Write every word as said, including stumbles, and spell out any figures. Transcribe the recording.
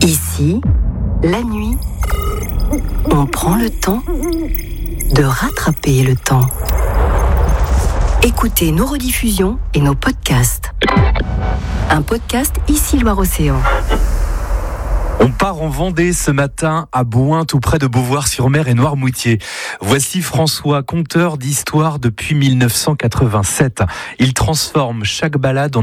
Ici, la nuit, on prend le temps de rattraper le temps. Écoutez nos rediffusions et nos podcasts. Un podcast Ici Loire-Océan. On part en Vendée ce matin à Bouin, tout près de Beauvoir-sur-Mer et Noirmoutier. Voici François, conteur d'histoires depuis mille neuf cent quatre-vingt-sept. Il transforme chaque balade en